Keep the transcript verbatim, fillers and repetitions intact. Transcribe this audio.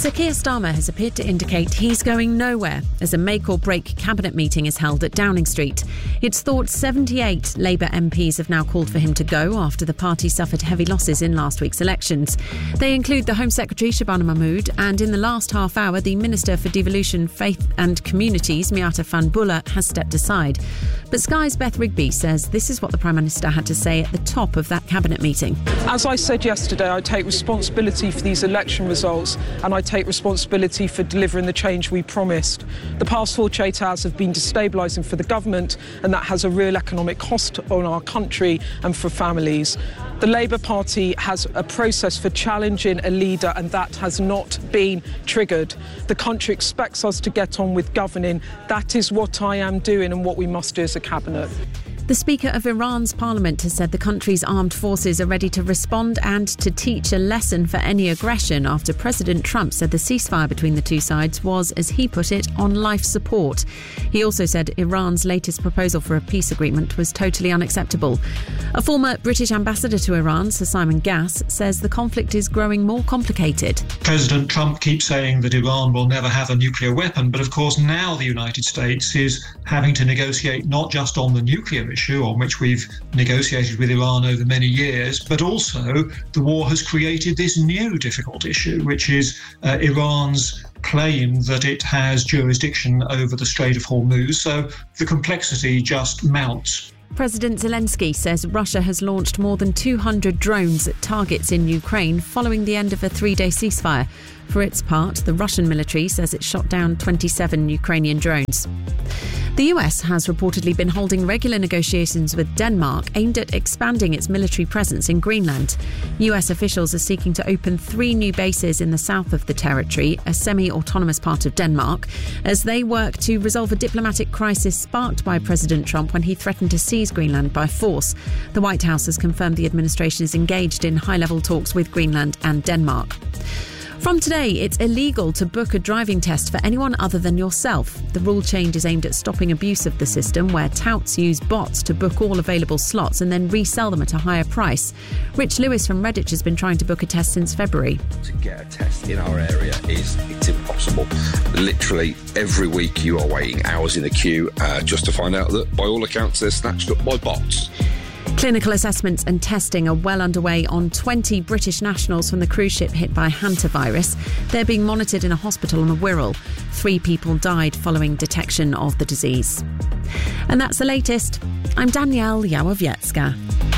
Sir Keir Starmer has appeared to indicate he's going nowhere as a make-or-break cabinet meeting is held at Downing Street. It's thought seventy-eight Labour M Ps have now called for him to go after the party suffered heavy losses in last week's elections. They include the Home Secretary Shabana Mahmood and in the last half hour the Minister for Devolution, Faith and Communities Miata Fahnbulleh has stepped aside. But Sky's Beth Rigby says this is what the Prime Minister had to say at the top of that cabinet meeting. As I said yesterday, I take responsibility for these election results and I take responsibility for delivering the change we promised. The past forty-eight hours have been destabilising for the government and that has a real economic cost on our country and for families. The Labour Party has a process for challenging a leader and that has not been triggered. The country expects us to get on with governing. That is what I am doing and what we must do as a cabinet. The Speaker of Iran's parliament has said the country's armed forces are ready to respond and to teach a lesson for any aggression after President Trump said the ceasefire between the two sides was, as he put it, on life support. He also said Iran's latest proposal for a peace agreement was totally unacceptable. A former British ambassador to Iran, Sir Simon Gass, says the conflict is growing more complicated. President Trump keeps saying that Iran will never have a nuclear weapon, but of course now the United States is having to negotiate not just on the nuclear issue, on which we've negotiated with Iran over many years, but also the war has created this new difficult issue, which is uh, Iran's claim that it has jurisdiction over the Strait of Hormuz. So the complexity just mounts. President Zelensky says Russia has launched more than two hundred drones at targets in Ukraine following the end of a three-day ceasefire. For its part, the Russian military says it shot down twenty-seven Ukrainian drones. The U S has reportedly been holding regular negotiations with Denmark aimed at expanding its military presence in Greenland. U S officials are seeking to open three new bases in the south of the territory, a semi-autonomous part of Denmark, as they work to resolve a diplomatic crisis sparked by President Trump when he threatened to seize Greenland by force. The White House has confirmed the administration is engaged in high-level talks with Greenland and Denmark. From today, it's illegal to book a driving test for anyone other than yourself. The rule change is aimed at stopping abuse of the system, where touts use bots to book all available slots and then resell them at a higher price. Rich Lewis from Redditch has been trying to book a test since February. To get a test in our area is it's impossible. Literally every week you are waiting hours in the queue uh, just to find out that, by all accounts, they're snatched up by bots. Clinical assessments and testing are well underway on twenty British nationals from the cruise ship hit by hantavirus. They're being monitored in a hospital on the Wirral. Three people died following detection of the disease. And that's the latest. I'm Danielle Yawowiecka.